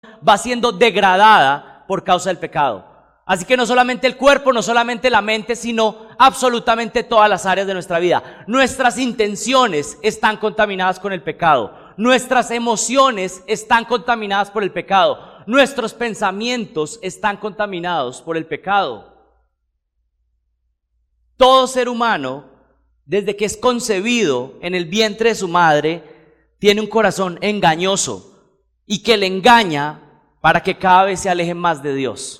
va siendo degradada por causa del pecado. Así que no solamente el cuerpo, no solamente la mente, sino absolutamente todas las áreas de nuestra vida. Nuestras intenciones están contaminadas con el pecado. Nuestras emociones están contaminadas por el pecado. Nuestros pensamientos están contaminados por el pecado. Todo ser humano, desde que es concebido en el vientre de su madre, tiene un corazón engañoso y que le engaña para que cada vez se aleje más de Dios.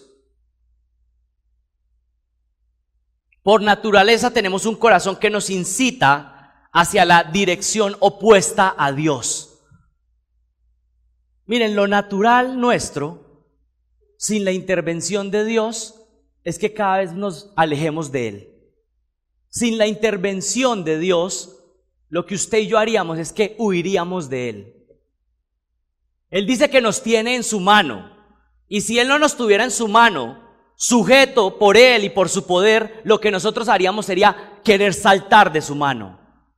Por naturaleza tenemos un corazón que nos incita hacia la dirección opuesta a Dios. Miren, lo natural nuestro, sin la intervención de Dios, es que cada vez nos alejemos de Él. Sin la intervención de Dios, lo que usted y yo haríamos es que huiríamos de Él. Él dice que nos tiene en su mano, y si Él no nos tuviera en su mano, sujeto por Él y por su poder, lo que nosotros haríamos sería querer saltar de su mano.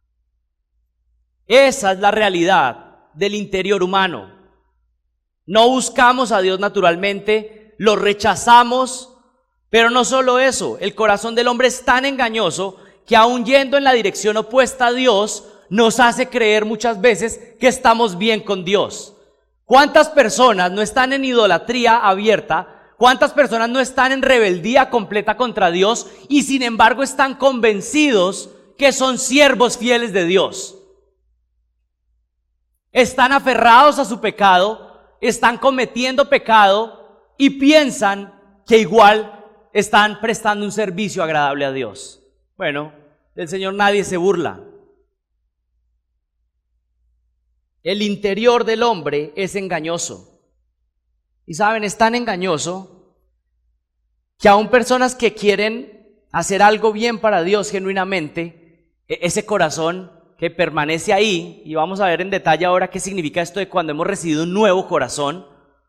Esa es la realidad del interior humano. No buscamos a Dios naturalmente, lo rechazamos, pero no solo eso, el corazón del hombre es tan engañoso que aún yendo en la dirección opuesta a Dios, nos hace creer muchas veces que estamos bien con Dios. ¿Cuántas personas no están en idolatría abierta? ¿Cuántas personas no están en rebeldía completa contra Dios y sin embargo están convencidos que son siervos fieles de Dios? Están aferrados a su pecado, están cometiendo pecado y piensan que igual están prestando un servicio agradable a Dios. Bueno, del Señor nadie se burla. El interior del hombre es engañoso. Y saben, es tan engañoso que aún personas que quieren hacer algo bien para Dios genuinamente, ese corazón que permanece ahí, y vamos a ver en detalle ahora qué significa esto de cuando hemos recibido un nuevo corazón,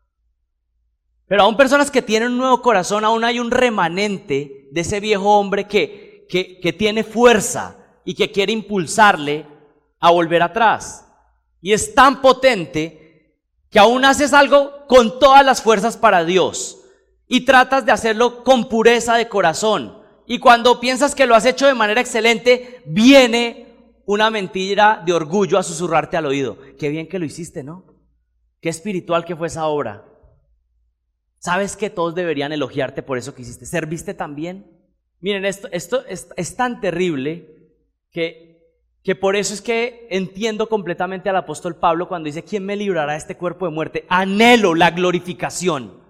pero aún personas que tienen un nuevo corazón, aún hay un remanente de ese viejo hombre que tiene fuerza y que quiere impulsarle a volver atrás. Y es tan potente que aún haces algo con todas las fuerzas para Dios y tratas de hacerlo con pureza de corazón. Y cuando piensas que lo has hecho de manera excelente, viene una mentira de orgullo a susurrarte al oído. Qué bien que lo hiciste, ¿no? Qué espiritual que fue esa obra. ¿Sabes que todos deberían elogiarte por eso que hiciste? ¿Serviste tan bien? Miren, esto es tan terrible que por eso es que entiendo completamente al apóstol Pablo cuando dice: ¿quién me librará de este cuerpo de muerte? Anhelo la glorificación.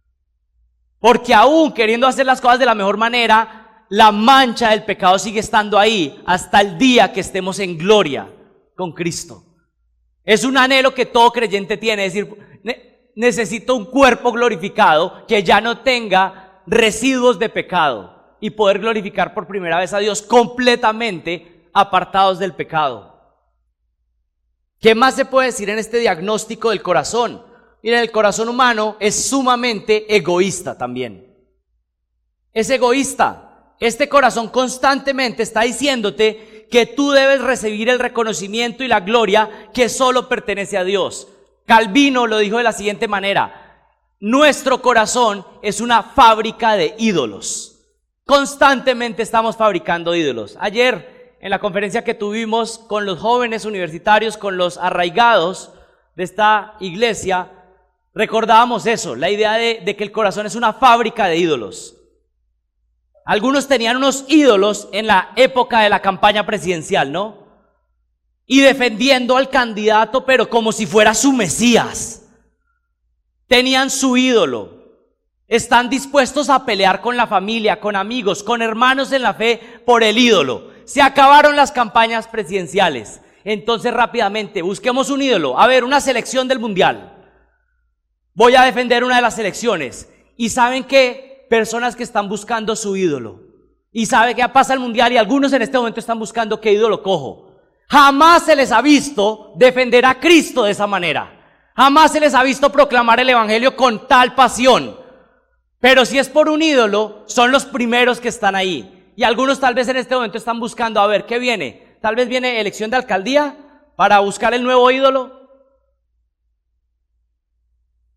Porque aún queriendo hacer las cosas de la mejor manera, la mancha del pecado sigue estando ahí hasta el día que estemos en gloria con Cristo. Es un anhelo que todo creyente tiene, es decir, necesito un cuerpo glorificado que ya no tenga residuos de pecado y poder glorificar por primera vez a Dios completamente apartados del pecado. ¿Qué más se puede decir en este diagnóstico del corazón? Miren, el corazón humano es sumamente egoísta también. Es egoísta. Este corazón constantemente está diciéndote que tú debes recibir el reconocimiento y la gloria que solo pertenece a Dios. Calvino lo dijo de la siguiente manera: nuestro corazón es una fábrica de ídolos. Constantemente estamos fabricando ídolos. Ayer, en la conferencia que tuvimos con los jóvenes universitarios, con los arraigados de esta iglesia, recordábamos eso, la idea de que el corazón es una fábrica de ídolos. Algunos tenían unos ídolos en la época de la campaña presidencial, ¿no? Y defendiendo al candidato, pero como si fuera su Mesías. Tenían su ídolo. Están dispuestos a pelear con la familia, con amigos, con hermanos en la fe por el ídolo. Se acabaron las campañas presidenciales. Entonces rápidamente busquemos un ídolo. A ver, una selección del mundial. Voy a defender una de las selecciones. Y saben que personas que están buscando su ídolo. Y sabe que pasa el mundial y algunos en este momento están buscando qué ídolo cojo. Jamás se les ha visto defender a Cristo de esa manera. Jamás se les ha visto proclamar el evangelio con tal pasión. Pero si es por un ídolo, son los primeros que están ahí. Y algunos tal vez en este momento están buscando, a ver, ¿qué viene? Tal vez viene elección de alcaldía para buscar el nuevo ídolo.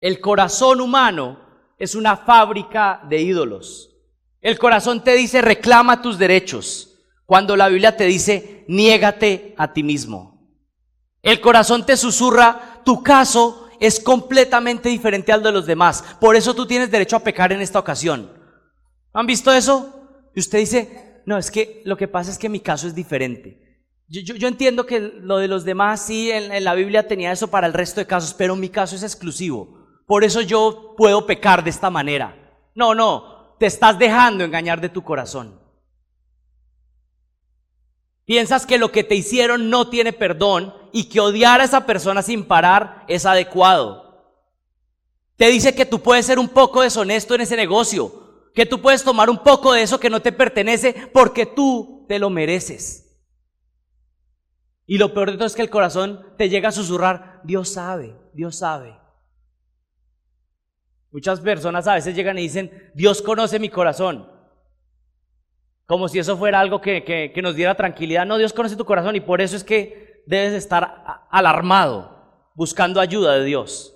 El corazón humano es una fábrica de ídolos. El corazón te dice reclama tus derechos, cuando la Biblia te dice niégate a ti mismo. El corazón te susurra tu caso es completamente diferente al de los demás, por eso tú tienes derecho a pecar en esta ocasión. ¿Han visto eso? Y usted dice, no, es que lo que pasa es que mi caso es diferente. Yo entiendo que lo de los demás sí en la Biblia tenía eso para el resto de casos, pero mi caso es exclusivo. Por eso yo puedo pecar de esta manera. No, te estás dejando engañar de tu corazón. Piensas que lo que te hicieron no tiene perdón y que odiar a esa persona sin parar es adecuado. Te dice que tú puedes ser un poco deshonesto en ese negocio, que tú puedes tomar un poco de eso que no te pertenece porque tú te lo mereces. Y lo peor de todo es que el corazón te llega a susurrar, Dios sabe, Dios sabe. Muchas personas a veces llegan y dicen, Dios conoce mi corazón. Como si eso fuera algo que nos diera tranquilidad. No, Dios conoce tu corazón y por eso es que debes estar alarmado, buscando ayuda de Dios.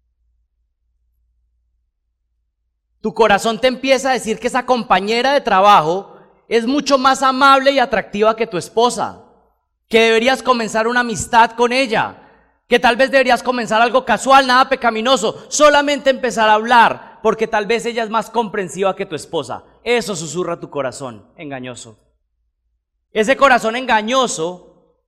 Tu corazón te empieza a decir que esa compañera de trabajo es mucho más amable y atractiva que tu esposa, que deberías comenzar una amistad con ella, que tal vez deberías comenzar algo casual, nada pecaminoso, solamente empezar a hablar, porque tal vez ella es más comprensiva que tu esposa. Eso susurra tu corazón engañoso. Ese corazón engañoso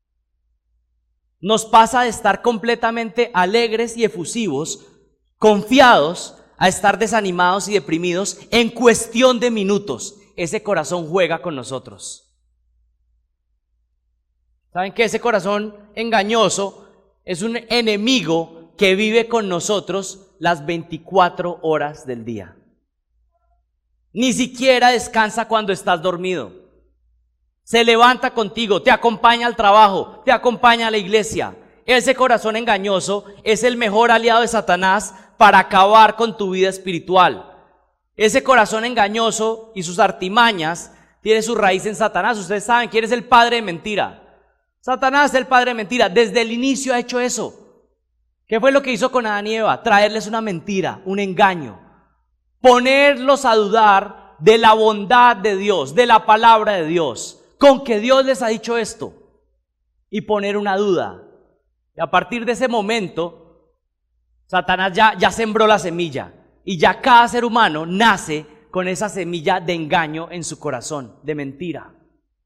nos pasa de estar completamente alegres y efusivos, confiados, a estar desanimados y deprimidos en cuestión de minutos. Ese corazón juega con nosotros. ¿Saben qué? Ese corazón engañoso es un enemigo que vive con nosotros las 24 horas del día. Ni siquiera descansa cuando estás dormido. Se levanta contigo, te acompaña al trabajo, te acompaña a la iglesia. Ese corazón engañoso es el mejor aliado de Satanás para acabar con tu vida espiritual. Ese corazón engañoso y sus artimañas tiene su raíz en Satanás. Ustedes saben quién es el padre de mentira. Satanás es el padre de mentira. Desde el inicio ha hecho eso. ¿Qué fue lo que hizo con Adán y Eva? Traerles una mentira, un engaño. Ponerlos a dudar de la bondad de Dios, de la palabra de Dios. Con que Dios les ha dicho esto. Y poner una duda. Y a partir de ese momento, Satanás ya sembró la semilla. Y ya cada ser humano nace con esa semilla de engaño en su corazón, de mentira.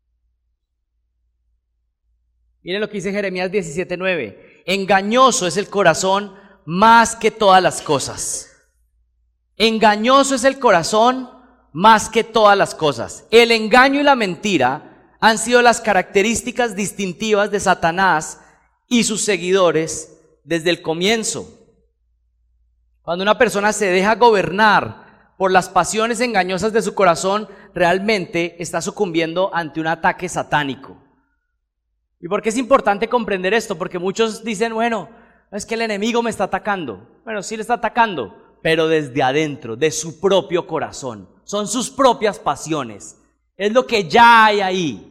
Miren lo que dice Jeremías 17:9. Engañoso es el corazón más que todas las cosas. Engañoso es el corazón más que todas las cosas. El engaño y la mentira han sido las características distintivas de Satanás y sus seguidores desde el comienzo. Cuando una persona se deja gobernar por las pasiones engañosas de su corazón, realmente está sucumbiendo ante un ataque satánico. ¿Y por qué es importante comprender esto? Porque muchos dicen, bueno, es que el enemigo me está atacando. Bueno, sí le está atacando, pero desde adentro, de su propio corazón. Son sus propias pasiones. Es lo que ya hay ahí.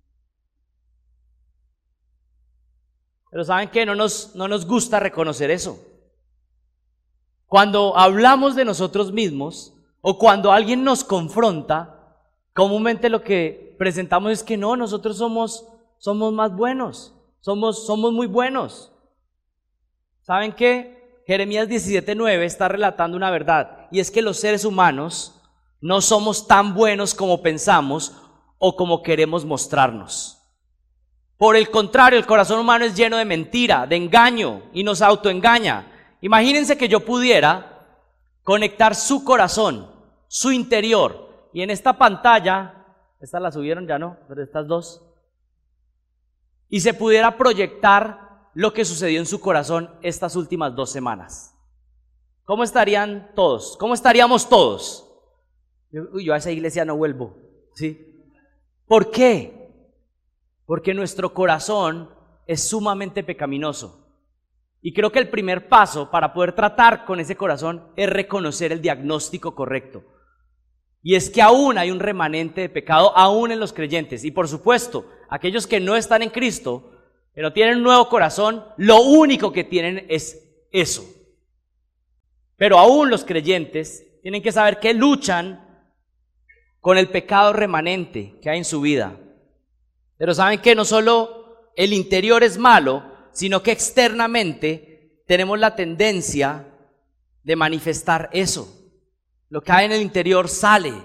Pero ¿saben qué? No nos gusta reconocer eso. Cuando hablamos de nosotros mismos o cuando alguien nos confronta, comúnmente lo que presentamos es que no, nosotros somos más buenos, somos muy buenos. ¿Saben qué? Jeremías 17:9 está relatando una verdad, y es que los seres humanos no somos tan buenos como pensamos o como queremos mostrarnos. Por el contrario, el corazón humano es lleno de mentira, de engaño, y nos autoengaña. Imagínense que yo pudiera conectar su corazón, su interior, y en esta pantalla, estas la subieron ya no, pero estas dos, y se pudiera proyectar lo que sucedió en su corazón estas últimas 2 semanas. ¿Cómo estarían todos? ¿Cómo estaríamos todos? Yo a esa iglesia no vuelvo, ¿sí? ¿Por qué? Porque nuestro corazón es sumamente pecaminoso. Y creo que el primer paso para poder tratar con ese corazón es reconocer el diagnóstico correcto. Y es que aún hay un remanente de pecado, aún en los creyentes. Y por supuesto, aquellos que no están en Cristo, pero tienen un nuevo corazón, lo único que tienen es eso. Pero aún los creyentes tienen que saber que luchan con el pecado remanente que hay en su vida. Pero saben que no solo el interior es malo, sino que externamente tenemos la tendencia de manifestar eso. Lo que hay en el interior sale.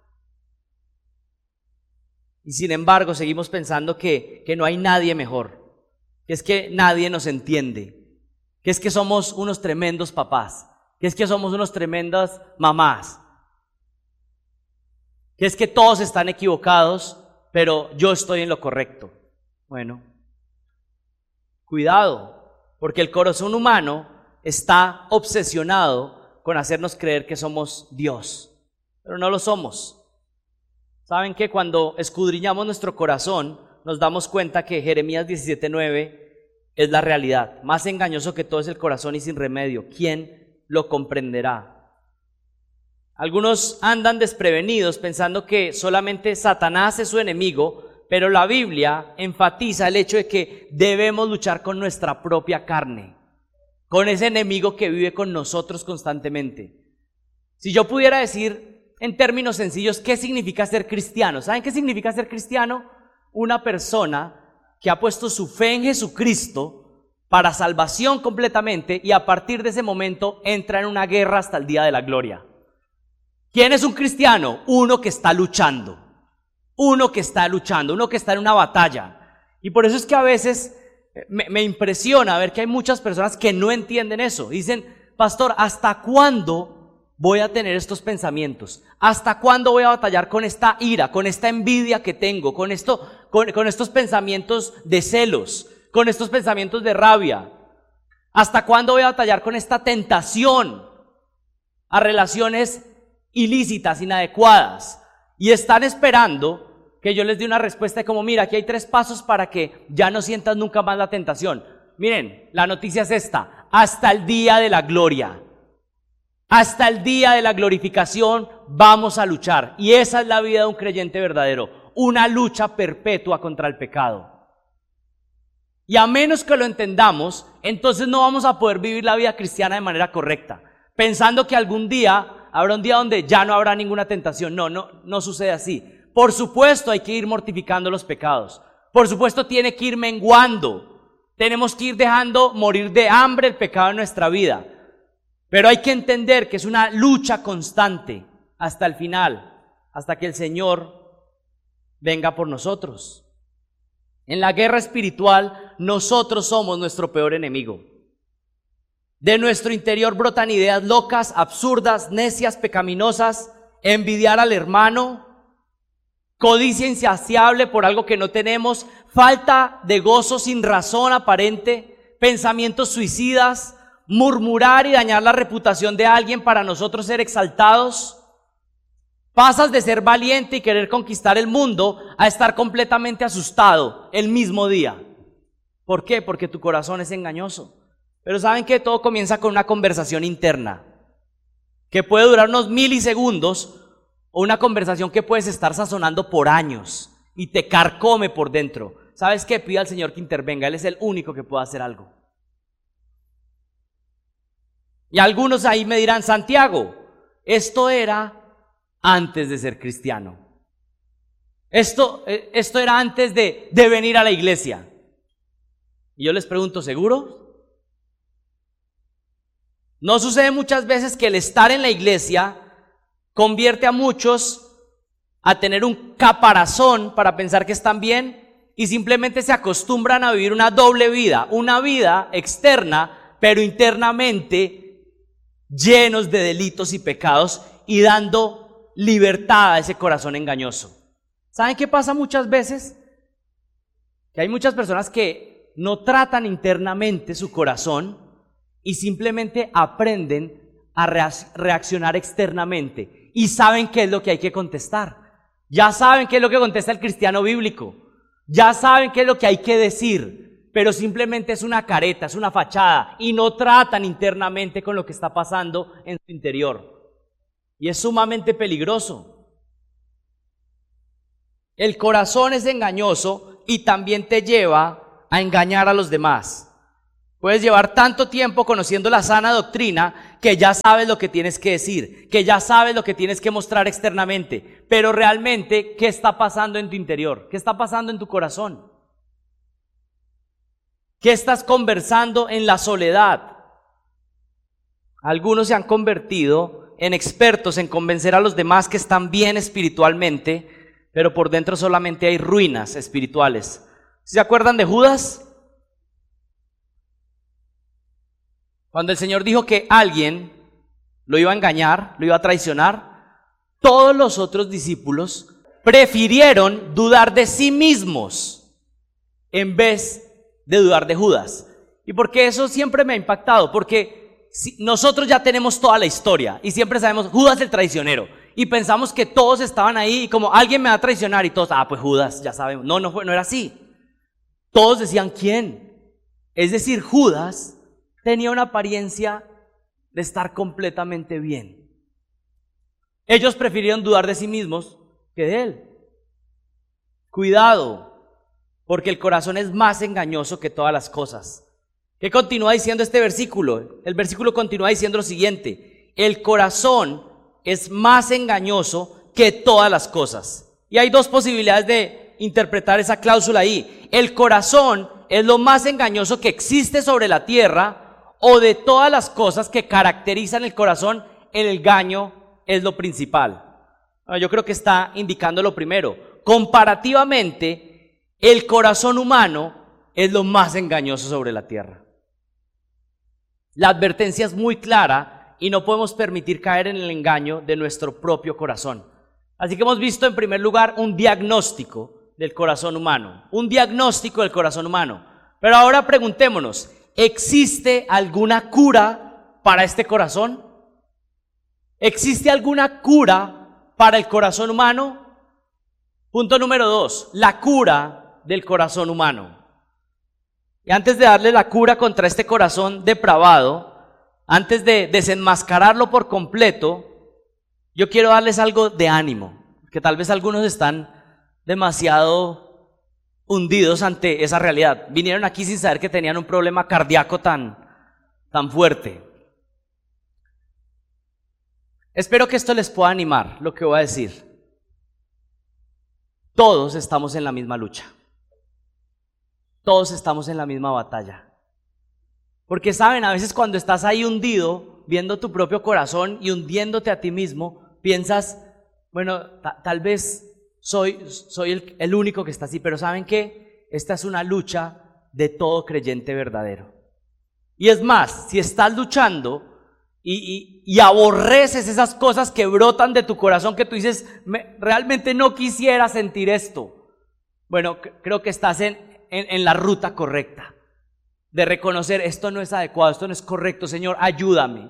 Y sin embargo seguimos pensando que no hay nadie mejor, que es que nadie nos entiende, que es que somos unos tremendos papás, que es que somos unos tremendas mamás, que es que todos están equivocados, pero yo estoy en lo correcto. Bueno, cuidado, porque el corazón humano está obsesionado con hacernos creer que somos Dios, pero no lo somos. ¿Saben que cuando escudriñamos nuestro corazón nos damos cuenta que Jeremías 17:9 es la realidad? Más engañoso que todo es el corazón y sin remedio. ¿Quién lo comprenderá? Algunos andan desprevenidos pensando que solamente Satanás es su enemigo, pero la Biblia enfatiza el hecho de que debemos luchar con nuestra propia carne, con ese enemigo que vive con nosotros constantemente. Si yo pudiera decir en términos sencillos qué significa ser cristiano, ¿saben qué significa ser cristiano? Una persona que ha puesto su fe en Jesucristo para salvación completamente y a partir de ese momento entra en una guerra hasta el día de la gloria. ¿Quién es un cristiano? Uno que está luchando, uno que está en una batalla. Y por eso es que a veces me impresiona ver que hay muchas personas que no entienden eso. Dicen, pastor, ¿hasta cuándo voy a tener estos pensamientos? ¿Hasta cuándo voy a batallar con esta ira, con esta envidia que tengo, con estos pensamientos de celos, con estos pensamientos de rabia? ¿Hasta cuándo voy a batallar con esta tentación a relaciones ilícitas, inadecuadas? Y están esperando que yo les dé una respuesta como, mira, aquí hay 3 pasos para que ya no sientas nunca más la tentación. Miren, la noticia es esta: hasta el día de la gloria, hasta el día de la glorificación vamos a luchar. Y esa es la vida de un creyente verdadero, una lucha perpetua contra el pecado. Y a menos que lo entendamos, entonces no vamos a poder vivir la vida cristiana de manera correcta, pensando que algún día habrá un día donde ya no habrá ninguna tentación. No sucede así. Por supuesto hay que ir mortificando los pecados. Por supuesto tiene que ir menguando. Tenemos que ir dejando morir de hambre el pecado en nuestra vida. Pero hay que entender que es una lucha constante hasta el final, hasta que el Señor venga por nosotros. En la guerra espiritual, nosotros somos nuestro peor enemigo. De nuestro interior brotan ideas locas, absurdas, necias, pecaminosas, envidiar al hermano, codicia insaciable por algo que no tenemos, falta de gozo sin razón aparente, pensamientos suicidas, murmurar y dañar la reputación de alguien para nosotros ser exaltados. Pasas de ser valiente y querer conquistar el mundo a estar completamente asustado el mismo día. ¿Por qué? Porque tu corazón es engañoso. Pero ¿saben qué? Todo comienza con una conversación interna que puede durar unos milisegundos, o una conversación que puedes estar sazonando por años y te carcome por dentro. ¿Sabes qué? Pide al Señor que intervenga. Él es el único que puede hacer algo. Y algunos ahí me dirán, Santiago, esto era antes de ser cristiano. Esto era antes de venir a la iglesia. Y yo les pregunto, ¿seguro? ¿No sucede muchas veces que el estar en la iglesia convierte a muchos a tener un caparazón para pensar que están bien y simplemente se acostumbran a vivir una doble vida, una vida externa, pero internamente llenos de delitos y pecados y dando libertad a ese corazón engañoso? ¿Saben qué pasa muchas veces? Que hay muchas personas que no tratan internamente su corazón y simplemente aprenden a reaccionar externamente. Y saben qué es lo que hay que contestar. Ya saben qué es lo que contesta el cristiano bíblico. Ya saben qué es lo que hay que decir. Pero simplemente es una careta, es una fachada. Y no tratan internamente con lo que está pasando en su interior. Y es sumamente peligroso. El corazón es engañoso y también te lleva a engañar a los demás. Puedes llevar tanto tiempo conociendo la sana doctrina que ya sabes lo que tienes que decir, que ya sabes lo que tienes que mostrar externamente, pero realmente, ¿qué está pasando en tu interior? ¿Qué está pasando en tu corazón? ¿Qué estás conversando en la soledad? Algunos se han convertido en expertos en convencer a los demás que están bien espiritualmente, pero por dentro solamente hay ruinas espirituales. ¿Se acuerdan de Judas? Cuando el Señor dijo que alguien lo iba a engañar, lo iba a traicionar, todos los otros discípulos prefirieron dudar de sí mismos en vez de dudar de Judas. ¿Y por qué eso siempre me ha impactado? Porque nosotros ya tenemos toda la historia y siempre sabemos Judas el traicionero y pensamos que todos estaban ahí y como alguien me va a traicionar y todos, pues Judas, ya sabemos. No era así. Todos decían, ¿quién? Es decir, Judas tenía una apariencia de estar completamente bien. Ellos prefirieron dudar de sí mismos que de él. Cuidado, porque el corazón es más engañoso que todas las cosas. ¿Qué continúa diciendo este versículo? El versículo continúa diciendo lo siguiente: el corazón es más engañoso que todas las cosas. Y hay dos posibilidades de interpretar esa cláusula ahí. El corazón es lo más engañoso que existe sobre la tierra, o de todas las cosas que caracterizan el corazón, el engaño es lo principal. Yo creo que está indicando lo primero. Comparativamente, el corazón humano es lo más engañoso sobre la tierra. La advertencia es muy clara y no podemos permitir caer en el engaño de nuestro propio corazón. Así que hemos visto en primer lugar un diagnóstico del corazón humano. Un diagnóstico del corazón humano. Pero ahora preguntémonos, ¿existe alguna cura para este corazón? ¿Existe alguna cura para el corazón humano? Punto número 2, la cura del corazón humano. Y antes de darle la cura contra este corazón depravado, antes de desenmascararlo por completo, yo quiero darles algo de ánimo, que tal vez algunos están demasiado hundidos ante esa realidad. Vinieron aquí sin saber que tenían un problema cardíaco tan fuerte. Espero que esto les pueda animar, lo que voy a decir. Todos estamos en la misma lucha. Todos estamos en la misma batalla. Porque saben, a veces cuando estás ahí hundido, viendo tu propio corazón y hundiéndote a ti mismo, piensas, bueno, tal vez soy el único que está así, pero ¿saben qué? Esta es una lucha de todo creyente verdadero. Y es más, si estás luchando y aborreces esas cosas que brotan de tu corazón, que tú dices, realmente no quisiera sentir esto. Bueno, creo que estás en la ruta correcta, de reconocer esto no es adecuado, esto no es correcto, Señor, ayúdame.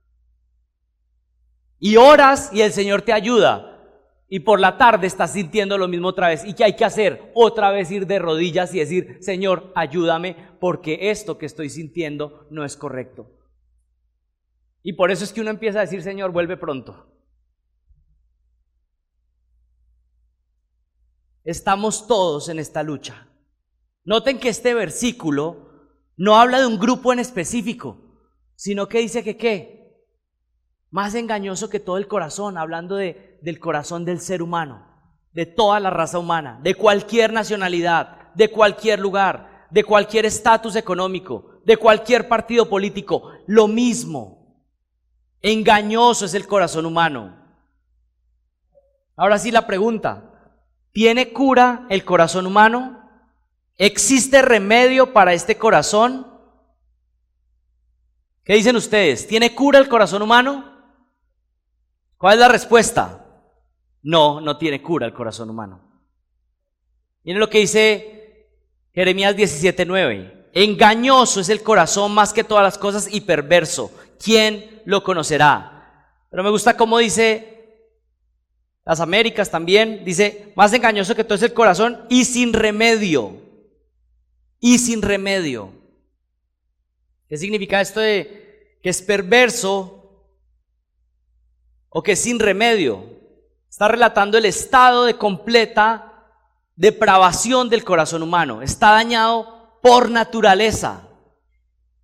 Y oras y el Señor te ayuda. Y por la tarde estás sintiendo lo mismo otra vez. ¿Y qué hay que hacer? Otra vez ir de rodillas y decir, Señor, ayúdame, porque esto que estoy sintiendo no es correcto. Y por eso es que uno empieza a decir, Señor, vuelve pronto. Estamos todos en esta lucha. Noten que este versículo no habla de un grupo en específico, sino que dice que ¿qué? Más engañoso que todo el corazón, hablando del corazón del ser humano, de toda la raza humana, de cualquier nacionalidad, de cualquier lugar, de cualquier estatus económico, de cualquier partido político, lo mismo. Engañoso es el corazón humano. Ahora sí la pregunta, ¿tiene cura el corazón humano? ¿Existe remedio para este corazón? ¿Qué dicen ustedes? ¿Tiene cura el corazón humano? ¿Cuál es la respuesta? No tiene cura el corazón humano. Miren lo que dice Jeremías 17:9. Engañoso es el corazón más que todas las cosas y perverso. ¿Quién lo conocerá? Pero me gusta cómo dice las Américas también. Dice, más engañoso que todo es el corazón y sin remedio. Y sin remedio. ¿Qué significa esto de que es perverso o que es sin remedio? Está relatando el estado de completa depravación del corazón humano. Está dañado por naturaleza.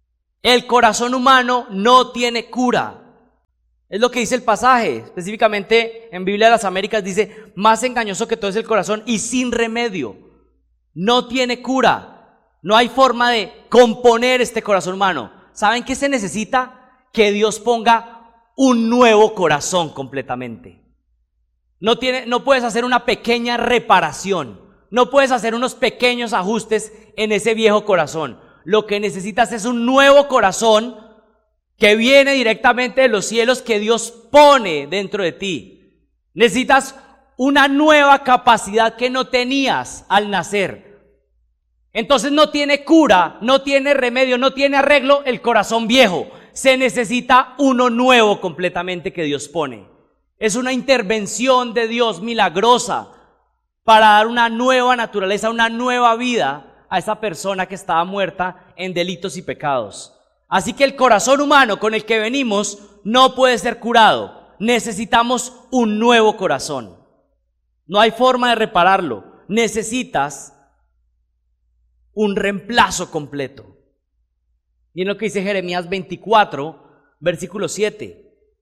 El corazón humano no tiene cura. Es lo que dice el pasaje, específicamente en Biblia de las Américas dice, más engañoso que todo es el corazón y sin remedio. No tiene cura. No hay forma de componer este corazón humano. ¿Saben qué se necesita? Que Dios ponga un nuevo corazón completamente. No puedes hacer una pequeña reparación. No puedes hacer unos pequeños ajustes en ese viejo corazón. Lo que necesitas es un nuevo corazón que viene directamente de los cielos, que Dios pone dentro de ti. Necesitas una nueva capacidad que no tenías al nacer. Entonces no tiene cura, no tiene remedio, no tiene arreglo el corazón viejo. Se necesita uno nuevo completamente que Dios pone. Es una intervención de Dios milagrosa para dar una nueva naturaleza, una nueva vida a esa persona que estaba muerta en delitos y pecados. Así que el corazón humano con el que venimos no puede ser curado. Necesitamos un nuevo corazón. No hay forma de repararlo. Necesitas un reemplazo completo. Miren lo que dice Jeremías 24, versículo 7.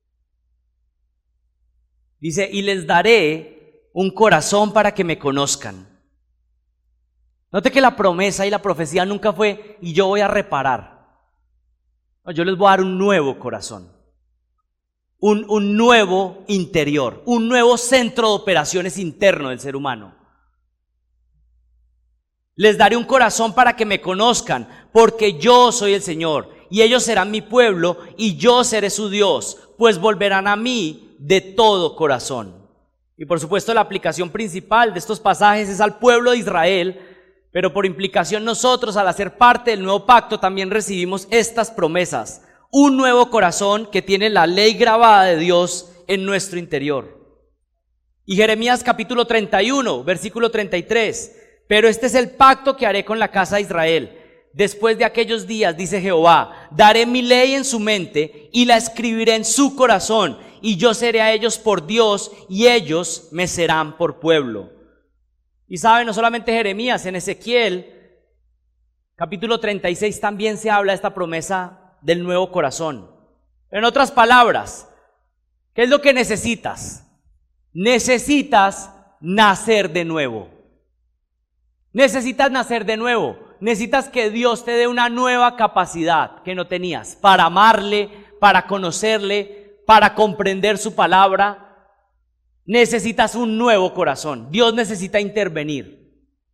Dice, y les daré un corazón para que me conozcan. Note que la promesa y la profecía nunca fue, y yo voy a reparar. No, yo les voy a dar un nuevo corazón. Un nuevo interior, un nuevo centro de operaciones interno del ser humano. Les daré un corazón para que me conozcan, porque yo soy el Señor, y ellos serán mi pueblo, y yo seré su Dios, pues volverán a mí de todo corazón. Y por supuesto la aplicación principal de estos pasajes es al pueblo de Israel, pero por implicación nosotros, al hacer parte del nuevo pacto, también recibimos estas promesas. Un nuevo corazón que tiene la ley grabada de Dios en nuestro interior. Y Jeremías capítulo 31, versículo 33. Pero este es el pacto que haré con la casa de Israel. Después de aquellos días, dice Jehová, daré mi ley en su mente y la escribiré en su corazón. Y yo seré a ellos por Dios y ellos me serán por pueblo. Y saben, no solamente Jeremías, en Ezequiel capítulo 36 también se habla de esta promesa del nuevo corazón. En otras palabras, ¿qué es lo que necesitas? Necesitas nacer de nuevo. Necesitas nacer de nuevo. Necesitas que Dios te dé una nueva capacidad que no tenías para amarle, para conocerle, para comprender su palabra. Necesitas un nuevo corazón. Dios necesita intervenir.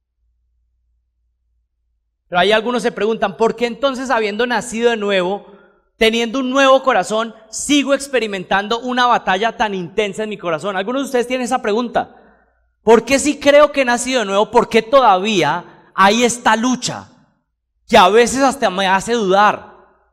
Pero ahí algunos se preguntan, ¿por qué entonces, habiendo nacido de nuevo, teniendo un nuevo corazón, sigo experimentando una batalla tan intensa en mi corazón? Algunos de ustedes tienen esa pregunta. ¿Por qué si creo que he nacido de nuevo, por qué todavía hay esta lucha que a veces hasta me hace dudar?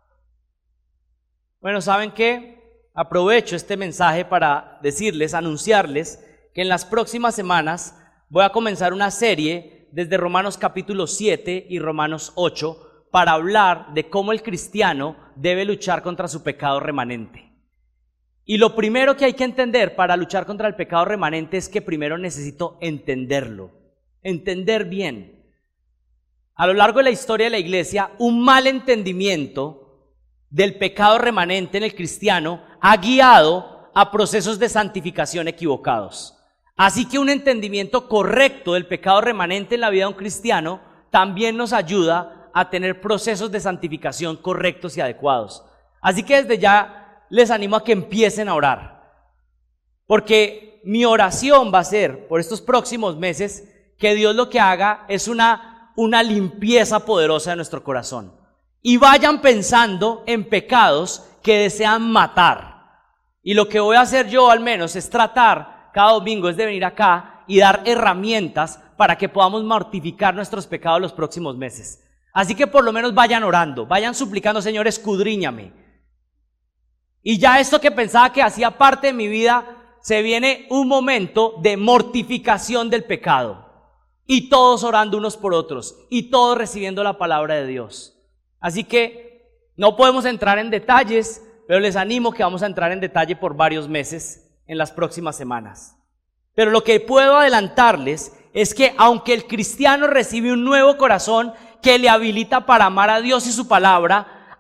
Bueno, ¿saben qué? Aprovecho este mensaje para decirles, anunciarles que en las próximas semanas voy a comenzar una serie desde Romanos capítulo 7 y Romanos 8 para hablar de cómo el cristiano debe luchar contra su pecado remanente. Y lo primero que hay que entender para luchar contra el pecado remanente es que primero necesito entenderlo, entender bien. A lo largo de la historia de la iglesia, un mal entendimiento del pecado remanente en el cristiano ha guiado a procesos de santificación equivocados. Así que un entendimiento correcto del pecado remanente en la vida de un cristiano también nos ayuda a tener procesos de santificación correctos y adecuados. Así que desde ya les animo a que empiecen a orar, porque mi oración va a ser por estos próximos meses que Dios lo que haga es una limpieza poderosa de nuestro corazón y vayan pensando en pecados que desean matar. Y lo que voy a hacer yo al menos es tratar cada domingo es de venir acá y dar herramientas para que podamos mortificar nuestros pecados los próximos meses. Así que por lo menos vayan orando, vayan suplicando, Señor, escudriñame. Y ya esto que pensaba que hacía parte de mi vida, se viene un momento de mortificación del pecado. Y todos orando unos por otros, y todos recibiendo la palabra de Dios. Así que no podemos entrar en detalles, pero les animo que vamos a entrar en detalle por varios meses en las próximas semanas. Pero lo que puedo adelantarles es que aunque el cristiano recibe un nuevo corazón que le habilita para amar a Dios y su palabra,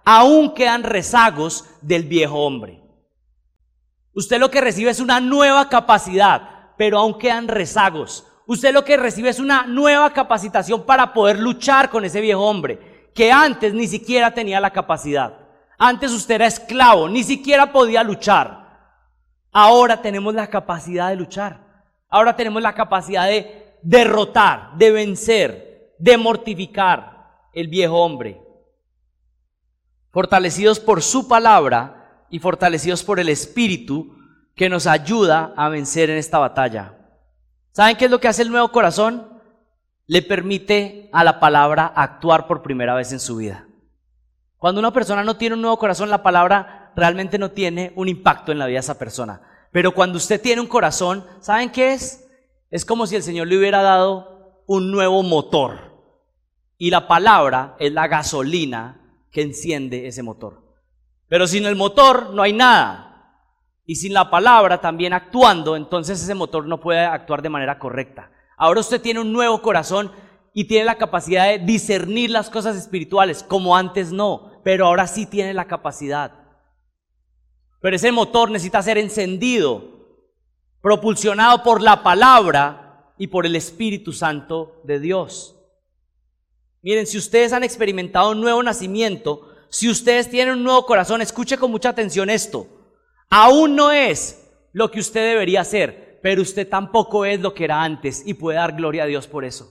aún quedan rezagos del viejo hombre. Usted lo que recibe es una nueva capacidad, pero aún quedan rezagos. Usted lo que recibe es una nueva capacitación para poder luchar con ese viejo hombre, que antes ni siquiera tenía la capacidad. Antes usted era esclavo, ni siquiera podía luchar. Ahora tenemos la capacidad de luchar. Ahora tenemos la capacidad de derrotar, de vencer, de mortificar el viejo hombre. Fortalecidos por su palabra y fortalecidos por el Espíritu que nos ayuda a vencer en esta batalla. ¿Saben qué es lo que hace el nuevo corazón? Le permite a la palabra actuar por primera vez en su vida. Cuando una persona no tiene un nuevo corazón, la palabra realmente no tiene un impacto en la vida de esa persona. Pero cuando usted tiene un corazón, ¿saben qué es? Es como si el Señor le hubiera dado un nuevo motor. Y la palabra es la gasolina que enciende ese motor. Pero sin el motor no hay nada. Y sin la palabra también actuando, entonces ese motor no puede actuar de manera correcta. Ahora usted tiene un nuevo corazón y tiene la capacidad de discernir las cosas espirituales, como antes no, pero ahora sí tiene la capacidad. Pero ese motor necesita ser encendido, propulsionado por la palabra y por el Espíritu Santo de Dios. Miren, si ustedes han experimentado un nuevo nacimiento, si ustedes tienen un nuevo corazón, escuche con mucha atención esto. Aún no es lo que usted debería hacer, pero usted tampoco es lo que era antes y puede dar gloria a Dios por eso.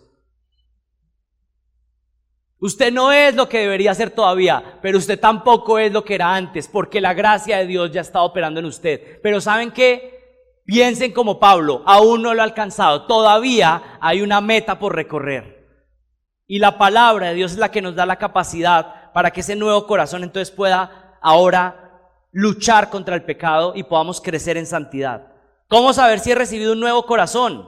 Usted no es lo que debería ser todavía, pero usted tampoco es lo que era antes, porque la gracia de Dios ya está operando en usted. Pero ¿saben qué? Piensen como Pablo, aún no lo ha alcanzado, todavía hay una meta por recorrer. Y la palabra de Dios es la que nos da la capacidad para que ese nuevo corazón entonces pueda ahora luchar contra el pecado y podamos crecer en santidad. ¿Cómo saber si he recibido un nuevo corazón?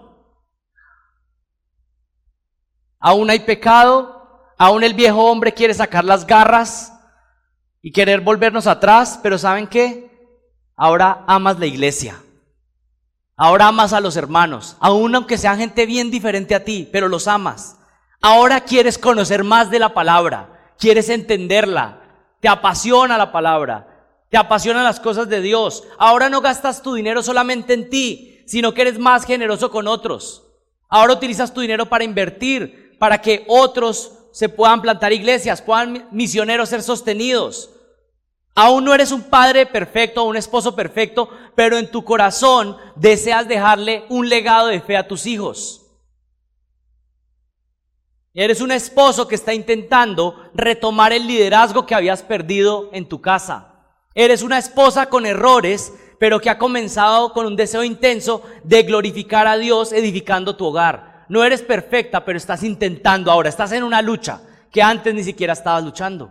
Aún hay pecado, aún el viejo hombre quiere sacar las garras y querer volvernos atrás, pero ¿saben qué? Ahora amas la iglesia, ahora amas a los hermanos, aún aunque sean gente bien diferente a ti, pero los amas. Ahora quieres conocer más de la palabra, quieres entenderla, te apasiona la palabra. Te apasionan las cosas de Dios. Ahora no gastas tu dinero solamente en ti, sino que eres más generoso con otros. Ahora utilizas tu dinero para invertir, para que otros se puedan plantar iglesias, puedan misioneros ser sostenidos. Aún no eres un padre perfecto o un esposo perfecto, pero en tu corazón deseas dejarle un legado de fe a tus hijos. Eres un esposo que está intentando retomar el liderazgo que habías perdido en tu casa. Eres una esposa con errores, pero que ha comenzado con un deseo intenso de glorificar a Dios edificando tu hogar. No eres perfecta, pero estás intentando ahora, estás en una lucha que antes ni siquiera estabas luchando.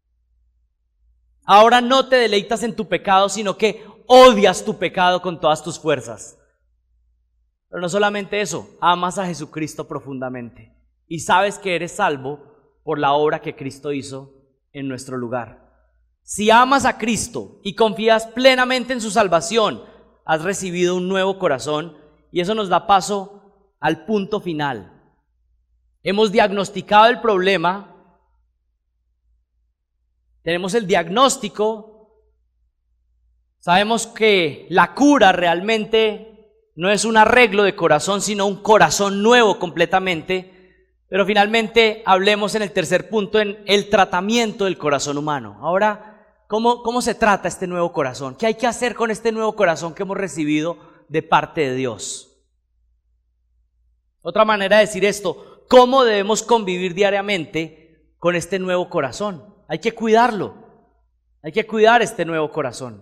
Ahora no te deleitas en tu pecado, sino que odias tu pecado con todas tus fuerzas. Pero no solamente eso, amas a Jesucristo profundamente y sabes que eres salvo por la obra que Cristo hizo en nuestro lugar. Si amas a Cristo y confías plenamente en su salvación, has recibido un nuevo corazón y eso nos da paso al punto final. Hemos diagnosticado el problema, tenemos el diagnóstico, sabemos que la cura realmente no es un arreglo de corazón, sino un corazón nuevo completamente, pero finalmente hablemos en el tercer punto, en el tratamiento del corazón humano. Ahora, ¿Cómo se trata este nuevo corazón? ¿Qué hay que hacer con este nuevo corazón que hemos recibido de parte de Dios? Otra manera de decir esto, ¿cómo debemos convivir diariamente con este nuevo corazón? Hay que cuidarlo, hay que cuidar este nuevo corazón.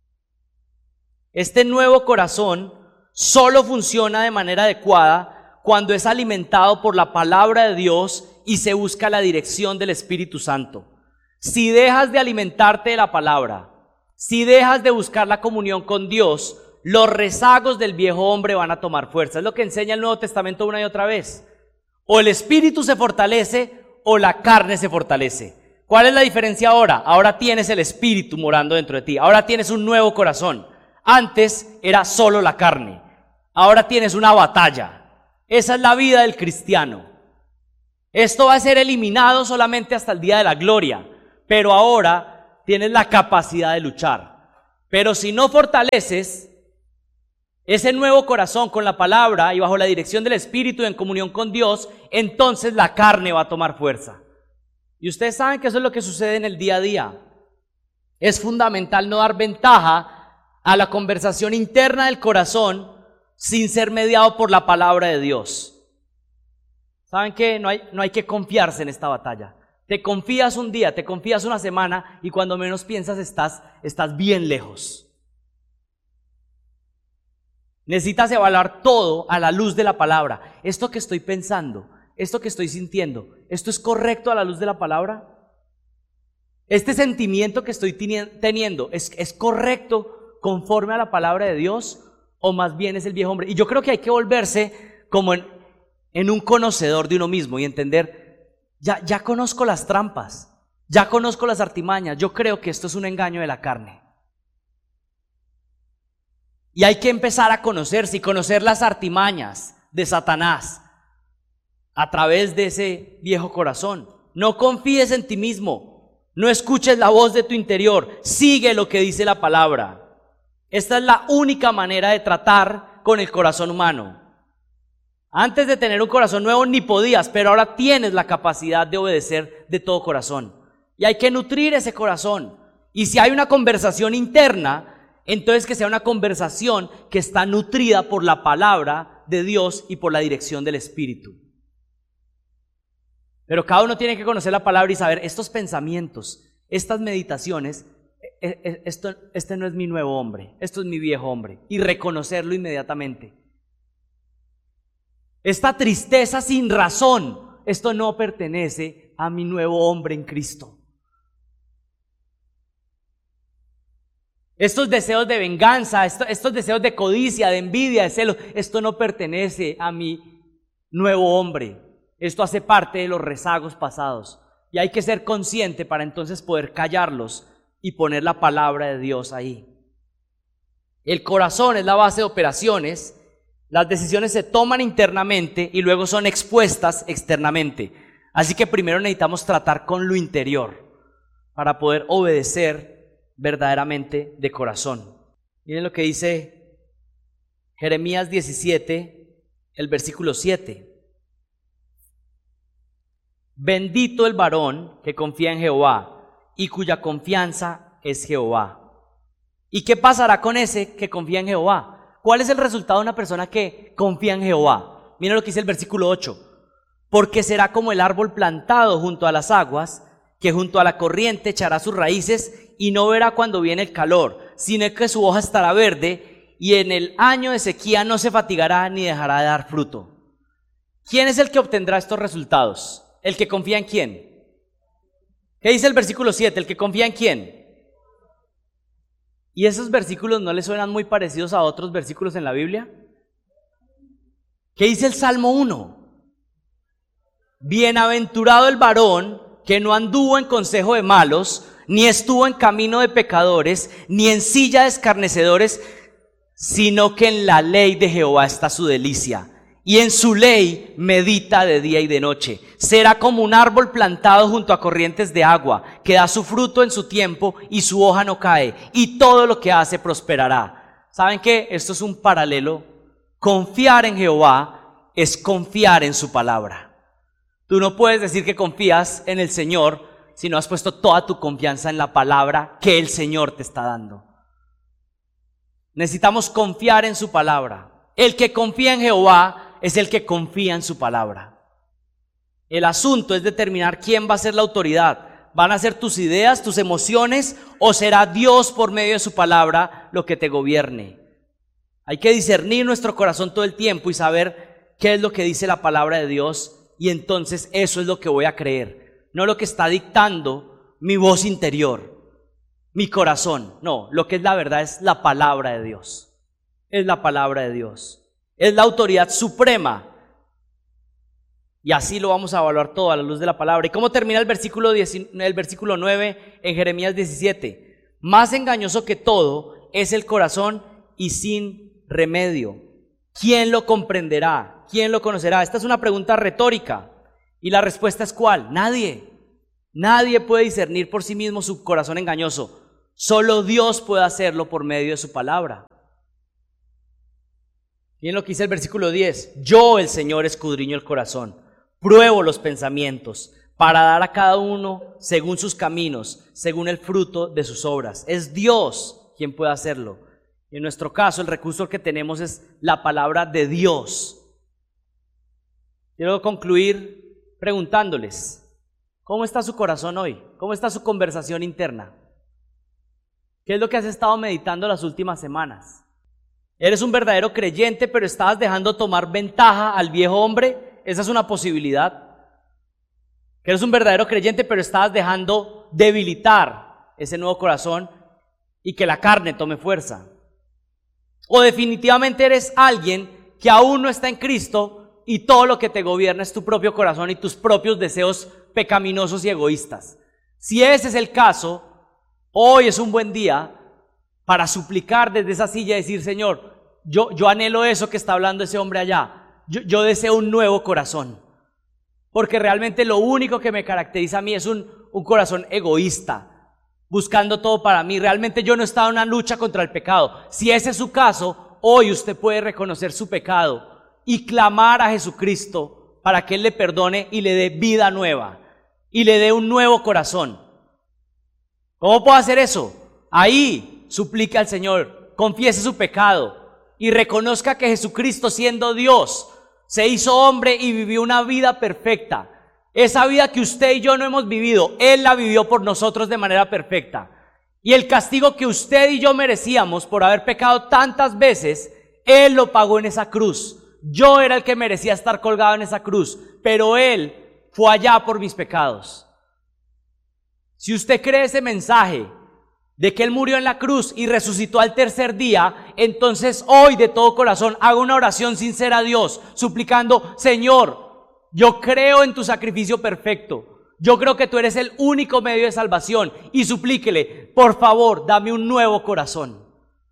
Este nuevo corazón solo funciona de manera adecuada cuando es alimentado por la palabra de Dios y se busca la dirección del Espíritu Santo. Si dejas de alimentarte de la palabra, si dejas de buscar la comunión con Dios, los rezagos del viejo hombre van a tomar fuerza. Es lo que enseña el Nuevo Testamento una y otra vez. O el espíritu se fortalece o la carne se fortalece. ¿Cuál es la diferencia ahora? Ahora tienes el espíritu morando dentro de ti. Ahora tienes un nuevo corazón. Antes era solo la carne. Ahora tienes una batalla. Esa es la vida del cristiano. Esto va a ser eliminado solamente hasta el día de la gloria. pero ahora tienes la capacidad de luchar. Pero si no fortaleces ese nuevo corazón con la palabra y bajo la dirección del Espíritu y en comunión con Dios, entonces la carne va a tomar fuerza. Y ustedes saben que eso es lo que sucede en el día a día. Es fundamental no dar ventaja a la conversación interna del corazón sin ser mediado por la palabra de Dios. ¿Saben qué? No hay que confiarse en esta batalla. Te confías un día, te confías una semana y cuando menos piensas estás bien lejos. Necesitas evaluar todo a la luz de la palabra. Esto que estoy pensando, esto que estoy sintiendo, ¿esto es correcto a la luz de la palabra? ¿Este sentimiento que estoy teniendo es correcto conforme a la palabra de Dios? ¿O más bien es el viejo hombre? Y yo creo que hay que volverse como en un conocedor de uno mismo y entender, ya conozco las trampas, ya conozco las artimañas, yo creo que esto es un engaño de la carne. Y hay que empezar a conocerse y conocer las artimañas de Satanás a través de ese viejo corazón. No confíes en ti mismo, no escuches la voz de tu interior, sigue lo que dice la palabra. Esta es la única manera de tratar con el corazón humano. Antes de tener un corazón nuevo ni podías, pero ahora tienes la capacidad de obedecer de todo corazón. Y hay que nutrir ese corazón. Y si hay una conversación interna, entonces que sea una conversación que está nutrida por la palabra de Dios y por la dirección del Espíritu. Pero cada uno tiene que conocer la palabra y saber estos pensamientos, estas meditaciones, este no es mi nuevo hombre, esto es mi viejo hombre, y reconocerlo inmediatamente. Esta tristeza sin razón, esto no pertenece a mi nuevo hombre en Cristo. Estos deseos de venganza, estos deseos de codicia, de envidia, de celo, esto no pertenece a mi nuevo hombre. Esto hace parte de los rezagos pasados. Y hay que ser consciente para entonces poder callarlos y poner la palabra de Dios ahí. El corazón es la base de operaciones. Las decisiones se toman internamente y luego son expuestas externamente. Así que primero necesitamos tratar con lo interior para poder obedecer verdaderamente de corazón. Miren lo que dice Jeremías 17, el versículo 7. Bendito el varón que confía en Jehová y cuya confianza es Jehová. ¿Y qué pasará con ese que confía en Jehová? ¿Cuál es el resultado de una persona que confía en Jehová? Miren lo que dice el versículo 8. Porque será como el árbol plantado junto a las aguas, que junto a la corriente echará sus raíces y no verá cuando viene el calor, sino que su hoja estará verde y en el año de sequía no se fatigará ni dejará de dar fruto. ¿Quién es el que obtendrá estos resultados? ¿El que confía en quién? ¿Qué dice el versículo 7? ¿El que confía en quién? ¿Y esos versículos no le suenan muy parecidos a otros versículos en la Biblia? ¿Qué dice el Salmo 1? Bienaventurado el varón que no anduvo en consejo de malos, ni estuvo en camino de pecadores, ni en silla de escarnecedores, sino que en la ley de Jehová está su delicia, y en su ley medita de día y de noche. Será como un árbol plantado junto a corrientes de agua, que da su fruto en su tiempo y su hoja no cae, y todo lo que hace prosperará. ¿Saben qué? Esto es un paralelo. Confiar en Jehová es confiar en su palabra. Tú no puedes decir que confías en el Señor si no has puesto toda tu confianza en la palabra que el Señor te está dando. Necesitamos confiar en su palabra. El que confía en Jehová es el que confía en su palabra. El asunto es determinar quién va a ser la autoridad. ¿Van a ser tus ideas, tus emociones, o será Dios por medio de su palabra lo que te gobierne? Hay que discernir nuestro corazón todo el tiempo y saber qué es lo que dice la palabra de Dios. Y entonces eso es lo que voy a creer, no lo que está dictando mi voz interior, mi corazón. No, lo que es la verdad es la palabra de Dios. Es la palabra de Dios. Es la autoridad suprema. Y así lo vamos a evaluar todo a la luz de la palabra. ¿Y cómo termina el versículo 9 en Jeremías 17? Más engañoso que todo es el corazón y sin remedio. ¿Quién lo comprenderá? ¿Quién lo conocerá? Esta es una pregunta retórica. ¿Y la respuesta es cuál? Nadie. Nadie puede discernir por sí mismo su corazón engañoso. Solo Dios puede hacerlo por medio de su palabra. Miren lo que dice el versículo 10. Yo, el Señor, escudriño el corazón, pruebo los pensamientos, para dar a cada uno según sus caminos, según el fruto de sus obras. Es Dios quien puede hacerlo. En nuestro caso, el recurso que tenemos es la palabra de Dios. Quiero concluir preguntándoles, ¿cómo está su corazón hoy? ¿Cómo está su conversación interna? ¿Qué es lo que has estado meditando las últimas semanas? ¿Eres un verdadero creyente, pero estabas dejando tomar ventaja al viejo hombre? Esa es una posibilidad. Que eres un verdadero creyente, pero estabas dejando debilitar ese nuevo corazón y que la carne tome fuerza. O definitivamente eres alguien que aún no está en Cristo y todo lo que te gobierna es tu propio corazón y tus propios deseos pecaminosos y egoístas. Si ese es el caso, hoy es un buen día para suplicar desde esa silla y decir, Señor, yo anhelo eso que está hablando ese hombre allá. Yo deseo un nuevo corazón. Porque realmente lo único que me caracteriza a mí es un corazón egoísta, buscando todo para mí. Realmente yo no he estado en una lucha contra el pecado. Si ese es su caso, hoy usted puede reconocer su pecado y clamar a Jesucristo para que Él le perdone y le dé vida nueva y le dé un nuevo corazón. ¿Cómo puedo hacer eso? Ahí suplique al Señor, confiese su pecado y reconozca que Jesucristo, siendo Dios, se hizo hombre y vivió una vida perfecta. Esa vida que usted y yo no hemos vivido, Él la vivió por nosotros de manera perfecta. Y el castigo que usted y yo merecíamos por haber pecado tantas veces, Él lo pagó en esa cruz. Yo era el que merecía estar colgado en esa cruz, pero Él fue allá por mis pecados. Si usted cree ese mensaje de que Él murió en la cruz y resucitó al tercer día, entonces hoy de todo corazón haga una oración sincera a Dios, suplicando, Señor, yo creo en tu sacrificio perfecto, yo creo que tú eres el único medio de salvación, y suplíquele, por favor, dame un nuevo corazón.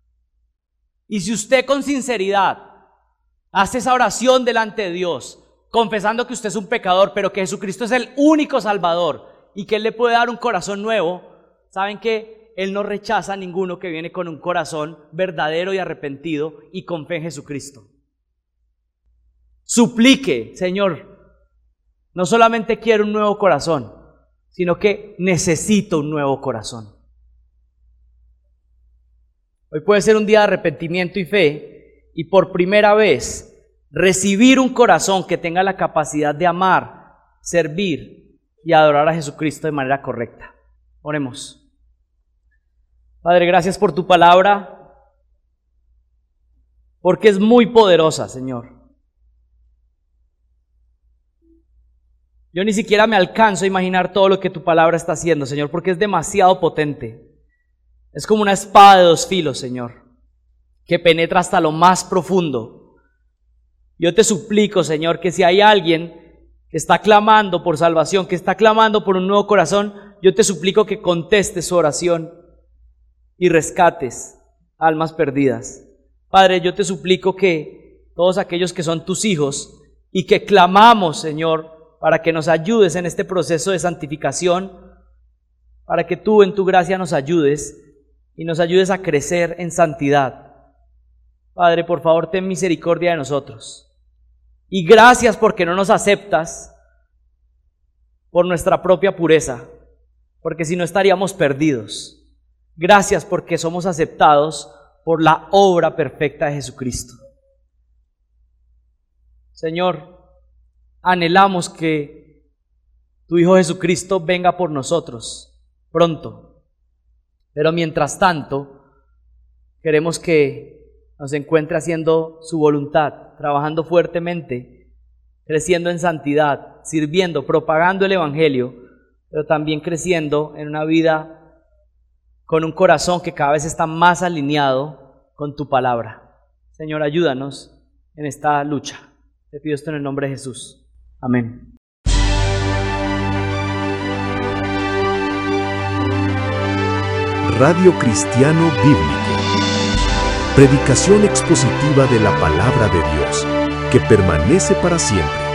Y si usted con sinceridad hace esa oración delante de Dios, confesando que usted es un pecador, pero que Jesucristo es el único Salvador, y que Él le puede dar un corazón nuevo, ¿saben qué? Él no rechaza a ninguno que viene con un corazón verdadero y arrepentido y con fe en Jesucristo. Suplique, Señor, no solamente quiero un nuevo corazón, sino que necesito un nuevo corazón. Hoy puede ser un día de arrepentimiento y fe, y por primera vez recibir un corazón que tenga la capacidad de amar, servir y adorar a Jesucristo de manera correcta. Oremos. Padre, gracias por tu palabra, porque es muy poderosa, Señor. Yo ni siquiera me alcanzo a imaginar todo lo que tu palabra está haciendo, Señor, porque es demasiado potente. Es como una espada de dos filos, Señor, que penetra hasta lo más profundo. Yo te suplico, Señor, que si hay alguien que está clamando por salvación, que está clamando por un nuevo corazón, yo te suplico que contestes su oración y rescates almas perdidas. Padre, yo te suplico que todos aquellos que son tus hijos y que clamamos, Señor, para que nos ayudes en este proceso de santificación, para que tú en tu gracia nos ayudes y nos ayudes a crecer en santidad. Padre, por favor, ten misericordia de nosotros. Y gracias porque no nos aceptas por nuestra propia pureza, porque si no estaríamos perdidos. Gracias porque somos aceptados por la obra perfecta de Jesucristo. Señor, anhelamos que tu Hijo Jesucristo venga por nosotros pronto. Pero mientras tanto, queremos que nos encuentre haciendo su voluntad, trabajando fuertemente, creciendo en santidad, sirviendo, propagando el Evangelio, pero también creciendo en una vida con un corazón que cada vez está más alineado con tu palabra. Señor, ayúdanos en esta lucha. Te pido esto en el nombre de Jesús. Amén. Radio Cristiano Bíblico. Predicación expositiva de la palabra de Dios, que permanece para siempre.